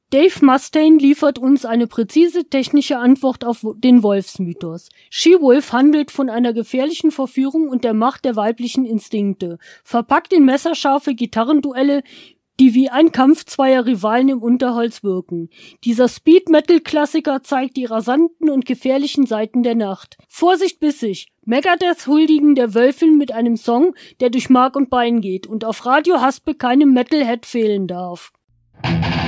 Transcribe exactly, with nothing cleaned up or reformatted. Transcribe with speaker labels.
Speaker 1: Dave Mustaine liefert uns eine präzise technische Antwort auf den Wolfsmythos. She-Wolf handelt von einer gefährlichen Verführung und der Macht der weiblichen Instinkte, verpackt in messerscharfe Gitarrenduelle, die wie ein Kampf zweier Rivalen im Unterholz wirken. Dieser Speed-Metal-Klassiker zeigt die rasanten und gefährlichen Seiten der Nacht. Vorsicht bissig! Megadeth huldigen der Wölfin mit einem Song, der durch Mark und Bein geht und auf Radio Haspe keinem Metalhead fehlen darf.